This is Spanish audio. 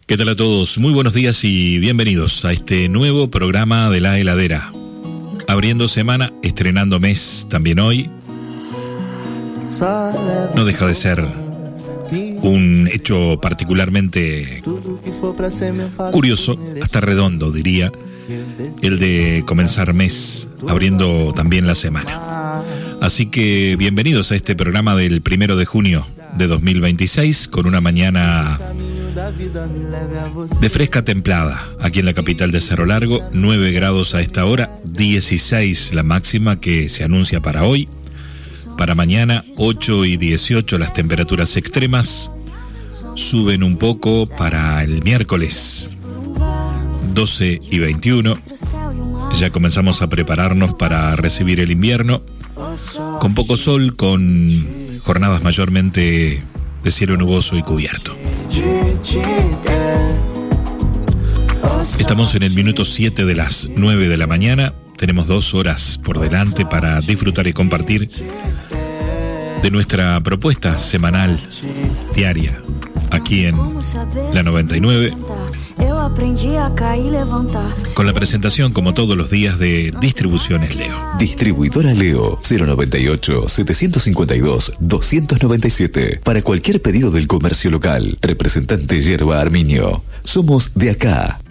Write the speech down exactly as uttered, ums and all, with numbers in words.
¿Qué tal a todos? Muy buenos días y bienvenidos a este nuevo programa de La Heladera. Abriendo semana, estrenando mes también hoy. No deja de ser un hecho particularmente curioso, hasta redondo diría, el de comenzar mes abriendo también la semana. Así que bienvenidos a este programa del primero de junio de dos mil veintiséis, con una mañana de fresca templada aquí en la capital de Cerro Largo, nueve grados a esta hora, dieciséis la máxima que se anuncia para hoy. Para mañana ocho y dieciocho las temperaturas extremas, suben un poco para el miércoles doce y veintiuno. Ya comenzamos a prepararnos para recibir el invierno, con poco sol, con jornadas mayormente de cielo nuboso y cubierto. Estamos en el minuto siete de las nueve de la mañana. Tenemos dos horas por delante para disfrutar y compartir de nuestra propuesta semanal, diaria, aquí en la noventa y nueve, con la presentación, como todos los días, de Distribuciones Leo. Distribuidora Leo, cero noventa y ocho, setecientos cincuenta y dos, doscientos noventa y siete. Para cualquier pedido del comercio local. Representante Yerba Arminio. Somos de acá.